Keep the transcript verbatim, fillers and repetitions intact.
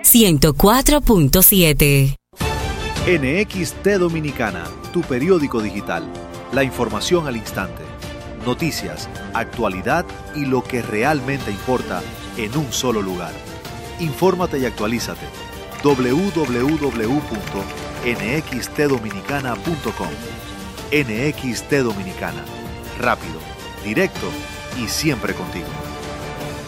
ciento cuatro punto siete. N X T Dominicana, tu periódico digital. La información al instante. Noticias, actualidad y lo que realmente importa en un solo lugar. Infórmate y actualízate. doble u doble u doble u punto n x t dominicana punto com. N X T Dominicana. Rápido, directo y siempre contigo.